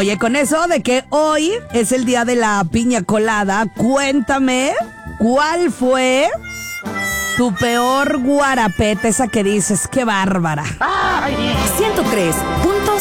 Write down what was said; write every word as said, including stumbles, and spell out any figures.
Oye, con eso de que hoy es el día de la piña colada, cuéntame cuál fue tu peor guarapeta, esa que dices, qué bárbara. ciento tres punto